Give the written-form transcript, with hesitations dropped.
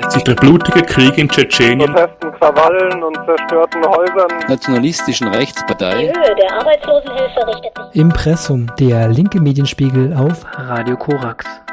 sich der blutige Krieg in Tschetschenien, Protesten, Krawallen und zerstörten Häusern, nationalistischen Rechtspartei. Die Höhe der Arbeitslosenhilfe richtet sich. Impressum, der linke Medienspiegel auf Radio Korax.